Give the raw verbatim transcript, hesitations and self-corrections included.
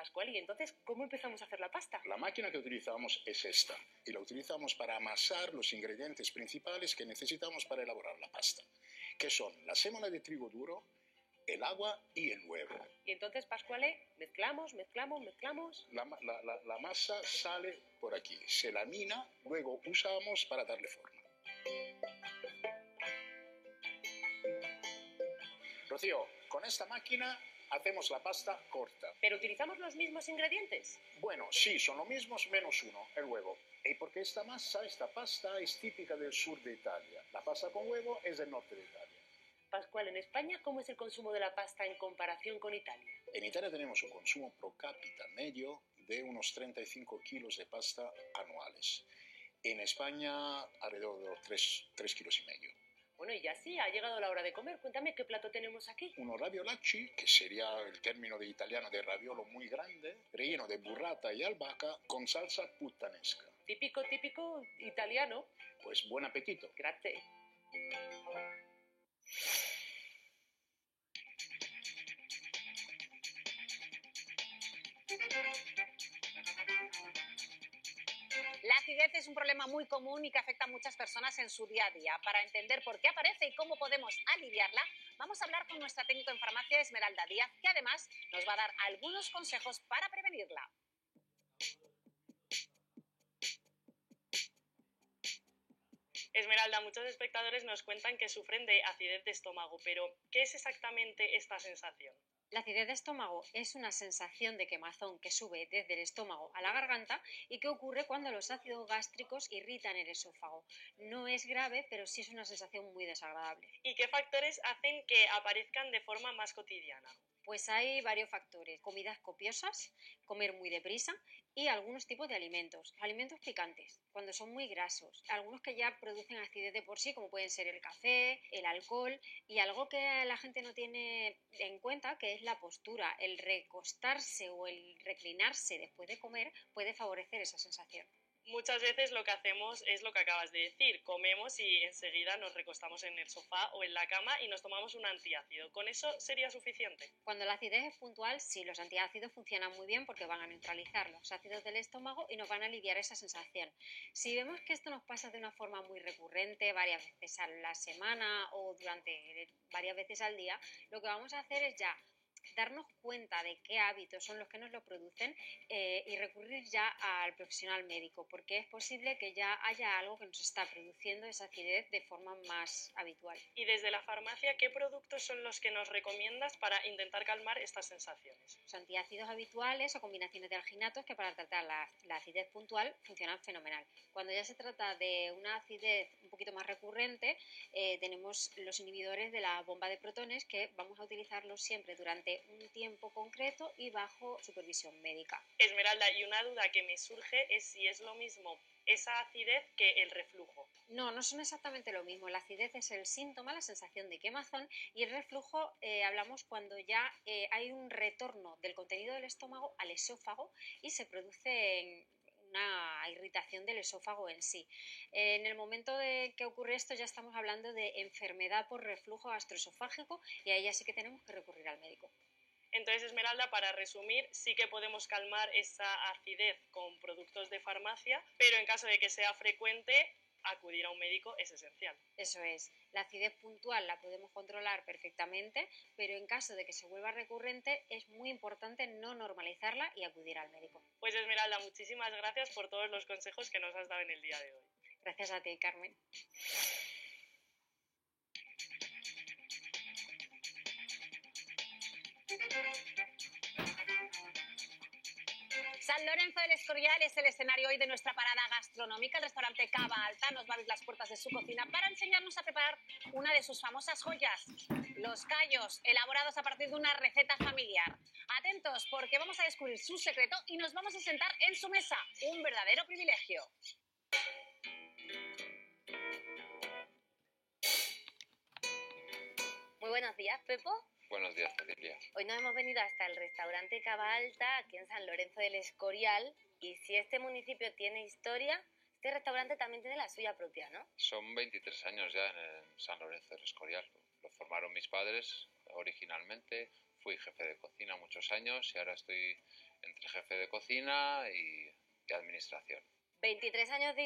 Pascual, y entonces, ¿cómo empezamos a hacer la pasta? La máquina que utilizamos es esta, y la utilizamos para amasar los ingredientes principales que necesitamos para elaborar la pasta, que son la sémola de trigo duro, el agua y el huevo. Y entonces, Pascuale, mezclamos, mezclamos, mezclamos. La, la, la, la masa sale por aquí, se lamina, luego usamos para darle forma. Rocío, con esta máquina hacemos la pasta corta. ¿Pero utilizamos los mismos ingredientes? Bueno, sí, son los mismos menos uno, el huevo. Y porque esta masa, esta pasta es típica del sur de Italia. La pasta con huevo es del norte de Italia. Pascual, en España, ¿cómo es el consumo de la pasta en comparación con Italia? En Italia tenemos un consumo pro cápita medio de unos treinta y cinco kilos de pasta anuales. En España, alrededor de tres kilos y medio. Bueno, y ya sí, ha llegado la hora de comer. Cuéntame qué plato tenemos aquí. Unos raviolacci, que sería el término de italiano de raviolo muy grande, relleno de burrata y albahaca con salsa puttanesca. Típico, típico italiano. Pues buen apetito. Grazie. La acidez es un problema muy común y que afecta a muchas personas en su día a día. Para entender por qué aparece y cómo podemos aliviarla, vamos a hablar con nuestra técnico en farmacia, Esmeralda Díaz, que además nos va a dar algunos consejos para prevenirla. Esmeralda, muchos espectadores nos cuentan que sufren de acidez de estómago, pero ¿qué es exactamente esta sensación? La acidez de estómago es una sensación de quemazón que sube desde el estómago a la garganta y que ocurre cuando los ácidos gástricos irritan el esófago. No es grave, pero sí es una sensación muy desagradable. ¿Y qué factores hacen que aparezcan de forma más cotidiana? Pues hay varios factores: comidas copiosas, comer muy deprisa y algunos tipos de alimentos. Alimentos picantes, cuando son muy grasos, algunos que ya producen acidez de por sí, como pueden ser el café, el alcohol, y algo que la gente no tiene en cuenta, que es la postura. El recostarse o el reclinarse después de comer puede favorecer esa sensación. Muchas veces lo que hacemos es lo que acabas de decir, comemos y enseguida nos recostamos en el sofá o en la cama y nos tomamos un antiácido. ¿Con eso sería suficiente? Cuando la acidez es puntual, sí, los antiácidos funcionan muy bien porque van a neutralizar los ácidos del estómago y nos van a aliviar esa sensación. Si vemos que esto nos pasa de una forma muy recurrente, varias veces a la semana o durante varias veces al día, lo que vamos a hacer es ya darnos cuenta de qué hábitos son los que nos lo producen eh, y recurrir ya al profesional médico, porque es posible que ya haya algo que nos está produciendo esa acidez de forma más habitual. Y desde la farmacia, ¿qué productos son los que nos recomiendas para intentar calmar estas sensaciones? Los antiácidos habituales o combinaciones de alginatos que para tratar la, la acidez puntual funcionan fenomenal. Cuando ya se trata de una acidez un poquito más recurrente, eh, tenemos los inhibidores de la bomba de protones, que vamos a utilizarlos siempre durante un tiempo concreto y bajo supervisión médica. Esmeralda, y una duda que me surge es si es lo mismo esa acidez que el reflujo. No, no son exactamente lo mismo. La acidez es el síntoma, la sensación de quemazón, y el reflujo eh, hablamos cuando ya eh, hay un retorno del contenido del estómago al esófago y se produce una irritación del esófago en sí. En el momento de que ocurre esto ya estamos hablando de enfermedad por reflujo gastroesofágico y ahí ya sí que tenemos que recurrir al médico. Entonces, Esmeralda, para resumir, sí que podemos calmar esa acidez con productos de farmacia, pero en caso de que sea frecuente, acudir a un médico es esencial. Eso es. La acidez puntual la podemos controlar perfectamente, pero en caso de que se vuelva recurrente es muy importante no normalizarla y acudir al médico. Pues Esmeralda, muchísimas gracias por todos los consejos que nos has dado en el día de hoy. Gracias a ti, Carmen. San Lorenzo del Escorial es el escenario hoy de nuestra parada gastronómica. El restaurante Cava Alta nos va a abrir las puertas de su cocina para enseñarnos a preparar una de sus famosas joyas, los callos, elaborados a partir de una receta familiar. Atentos, porque vamos a descubrir su secreto y nos vamos a sentar en su mesa. Un verdadero privilegio. Muy buenos días, Pepo. Buenos días, Cecilia. Hoy nos hemos venido hasta el restaurante Cava Alta, aquí en San Lorenzo del Escorial, y si este municipio tiene historia, este restaurante también tiene la suya propia, ¿no? Son veintitrés años ya en San Lorenzo del Escorial. Lo formaron mis padres originalmente, fui jefe de cocina muchos años y ahora estoy entre jefe de cocina y, y administración. veintitrés años de